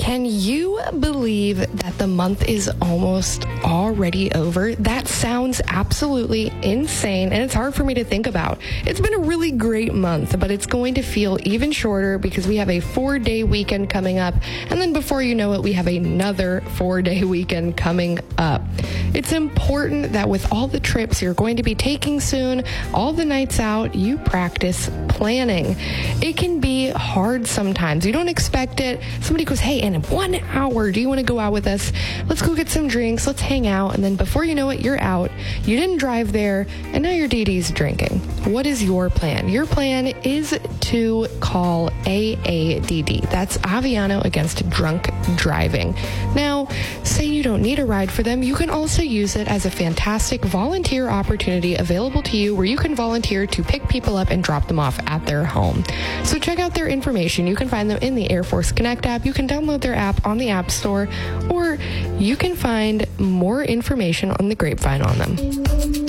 Can you believe that the month is almost already over? That sounds absolutely insane, and it's hard for me to think about. It's been a really great month, but it's going to feel even shorter because we have a 4-day weekend coming up, and then before you know it, we have another 4-day weekend coming up. It's important that with all the trips you're going to be taking soon, all the nights out, you practice planning. It can be hard sometimes. You don't expect it. Somebody goes, hey, in 1 hour, do you want to go out with us? Let's go get some drinks. Let's hang out. And then before you know it, you're out. You didn't drive there, and now your DD's drinking. What is your plan? Your plan is to call AADD. That's Aviano Against Drunk Driving. Now, say you don't need a ride for them, you can also use it as a fantastic volunteer opportunity available to you where you can volunteer to pick people up and drop them off at their home. So check out their information. You can find them in the Air Force Connect app. You can download their app on the App Store, or you can find more information on the Grapevine on them.